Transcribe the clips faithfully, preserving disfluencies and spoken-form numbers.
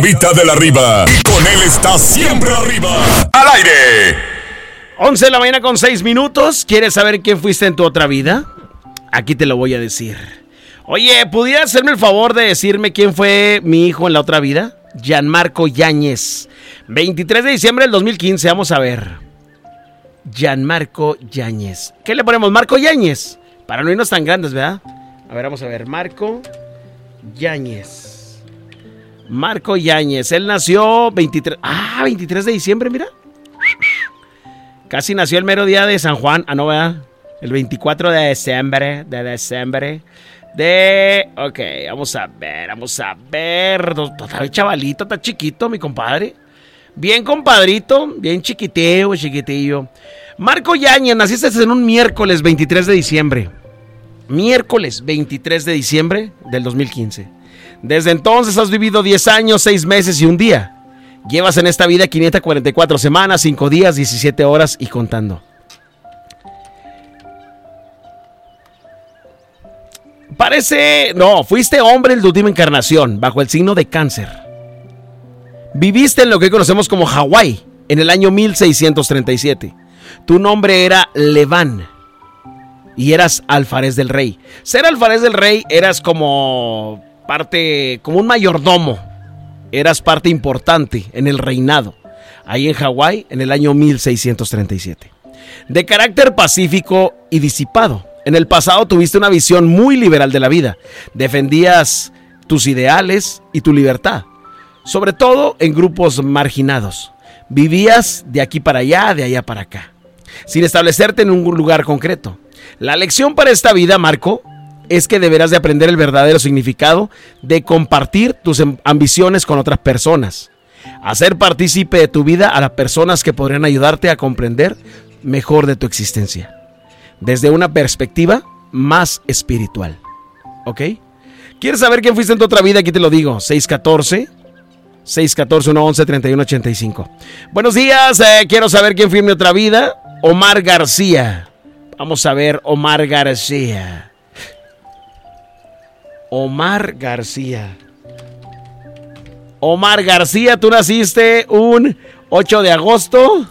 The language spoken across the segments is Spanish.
Mitad de la arriba. Y con él está siempre arriba. Al aire. once de la mañana con seis minutos. ¿Quieres saber quién fuiste en tu otra vida? Aquí te lo voy a decir. Oye, ¿pudieras hacerme el favor de decirme quién fue mi hijo en la otra vida? Gianmarco Yáñez. veintitrés de diciembre del dos mil quince. Vamos a ver. Gianmarco Yáñez. ¿Qué le ponemos? Marco Yáñez. Para no irnos tan grandes, ¿verdad? A ver, vamos a ver. Marco Yáñez. Marco Yáñez. Él nació veintitrés. Ah, veintitrés de diciembre, mira. Casi nació el mero día de San Juan. Ah, no, ¿verdad? El veinticuatro de diciembre. De diciembre. De... Ok, vamos a ver, vamos a ver. Está chavalito, está chiquito, mi compadre. Bien compadrito, bien chiquitillo, chiquitillo. Marco Yáñez, naciste en un miércoles veintitrés de diciembre. Miércoles veintitrés de diciembre del dos mil quince. Desde entonces has vivido diez años, seis meses y un día. Llevas en esta vida quinientas cuarenta y cuatro semanas, cinco días, diecisiete horas y contando. Parece... No, fuiste hombre en tu última encarnación, bajo el signo de Cáncer. Viviste en lo que hoy conocemos como Hawái, en el año mil seiscientos treinta y siete. Tu nombre era Leván y eras alfarés del rey. Ser alfarés del rey eras como parte, como un mayordomo. Eras parte importante en el reinado, ahí en Hawái, en el año mil seiscientos treinta y siete. De carácter pacífico y disipado. En el pasado tuviste una visión muy liberal de la vida. Defendías tus ideales y tu libertad, sobre todo en grupos marginados. Vivías de aquí para allá, de allá para acá, sin establecerte en un lugar concreto. La lección para esta vida, Marco, es que deberás de aprender el verdadero significado de compartir tus ambiciones con otras personas. Hacer partícipe de tu vida a las personas que podrían ayudarte a comprender mejor de tu existencia, desde una perspectiva más espiritual. ¿Ok? ¿Quieres saber quién fuiste en tu otra vida? Aquí te lo digo. seis uno cuatro, seis uno cuatro, uno uno, treinta y uno ochenta y cinco. Buenos días. Eh, quiero saber quién fue en mi otra vida. Omar García. Vamos a ver, Omar García. Omar García. Omar García, tú naciste un ocho de agosto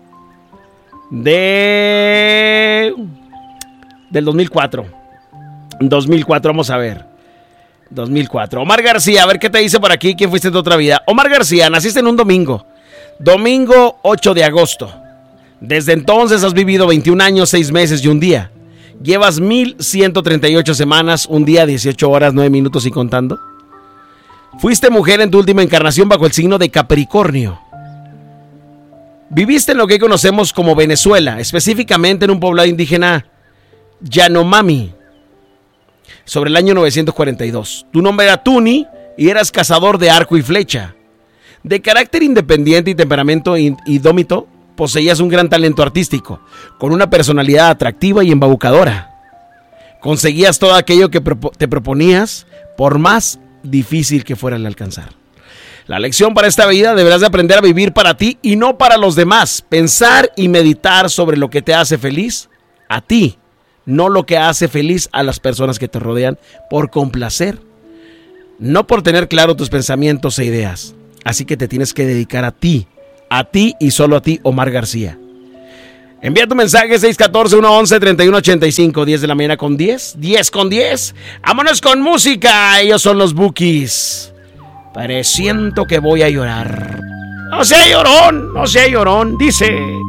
de... del dos mil cuatro. dos mil cuatro, vamos a ver. dos mil cuatro. Omar García, a ver qué te dice por aquí. ¿Quién fuiste en tu otra vida? Omar García, naciste en un domingo. Domingo ocho de agosto. Desde entonces has vivido veintiún años, seis meses y un día. Llevas mil ciento treinta y ocho semanas, un día, dieciocho horas, nueve minutos y contando. Fuiste mujer en tu última encarnación bajo el signo de Capricornio. Viviste en lo que conocemos como Venezuela, específicamente en un poblado indígena Yanomami, sobre el año novecientos cuarenta y dos. Tu nombre era Tuni y eras cazador de arco y flecha. De carácter independiente y temperamento indómito, poseías un gran talento artístico, con una personalidad atractiva y embaucadora. Conseguías todo aquello que te proponías, por más difícil que fuera el alcanzar. La lección para esta vida: deberás de aprender a vivir para ti y no para los demás. Pensar y meditar sobre lo que te hace feliz a ti, no lo que hace feliz a las personas que te rodean, por complacer, no por tener claro tus pensamientos e ideas. Así que te tienes que dedicar a ti, a ti y solo a ti, Omar García. Envía tu mensaje seis uno cuatro, uno uno, treinta y uno ochenta y cinco, diez de la mañana con diez, diez con diez. Vámonos con música. Ellos son los Bukis. Pareciendo que voy a llorar. No sea llorón, no sea llorón, dice...